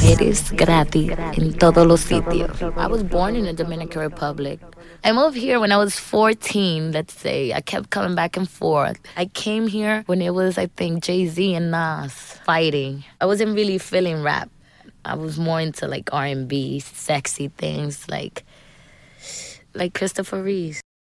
mujeres gratis en todos los sitios. I was born in the Dominican Republic. I moved here when I was 14, let's say. I kept coming back and forth. I came here when it was, I think, Jay-Z and Nas fighting. I wasn't really feeling rap. I was more into like R&B, sexy things like Christopher Reeve.